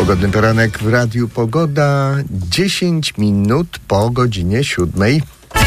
Pogodny poranek w Radiu Pogoda, 10 minut po godzinie 7.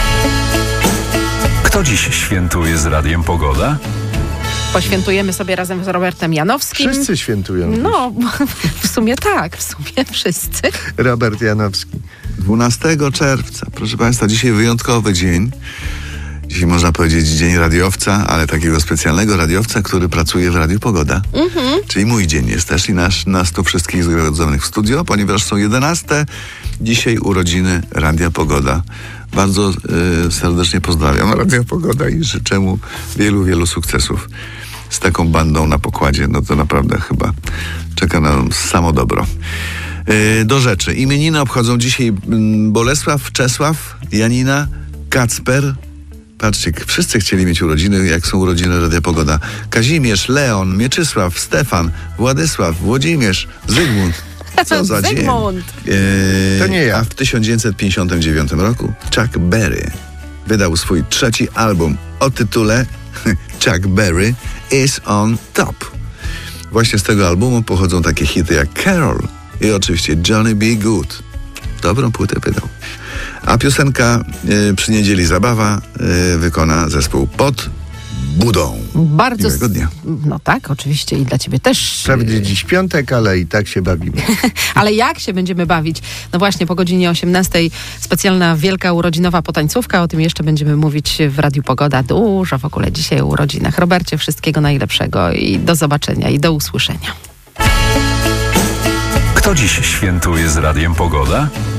Kto dziś świętuje z Radiem Pogoda? Poświętujemy sobie razem z Robertem Janowskim. Wszyscy świętują. No, w sumie wszyscy. Robert Janowski. 12 czerwca, proszę Państwa, dzisiaj wyjątkowy dzień. Dzisiaj można powiedzieć dzień radiowca, ale takiego specjalnego radiowca, który pracuje w Radiu Pogoda. Czyli mój dzień jest też i nas tu wszystkich zgromadzonych w studio, ponieważ są 11 dzisiaj urodziny Radia Pogoda. Bardzo serdecznie pozdrawiam Radio Pogoda i życzę mu wielu, wielu sukcesów. Z taką bandą na pokładzie, no to naprawdę chyba czeka na nas samo dobro. Do rzeczy. Imieniny obchodzą dzisiaj Bolesław, Czesław, Janina, Kacper. Patrzcie, wszyscy chcieli mieć urodziny, jak są urodziny Radia Pogoda. Kazimierz, Leon, Mieczysław, Stefan, Władysław, Włodzimierz, Zygmunt. Co za dzień. To nie ja. A w 1959 roku Chuck Berry wydał swój trzeci album o tytule Chuck Berry is on Top. Właśnie z tego albumu pochodzą takie hity jak Carol i oczywiście Johnny B. Good. Dobrą płytę wydał. A piosenka Przy niedzieli zabawa wykona zespół Pod Budą. Bardzo. Miłego dnia. No tak, oczywiście i dla ciebie też. Wprawdzie dziś piątek, ale i tak się bawimy. Ale jak się będziemy bawić? No właśnie, po godzinie 18 specjalna wielka urodzinowa potańcówka. O tym jeszcze będziemy mówić w Radiu Pogoda. Dużo w ogóle dzisiaj o urodzinach. Robercie, wszystkiego najlepszego i do zobaczenia i do usłyszenia. Kto dziś świętuje z Radiem Pogoda?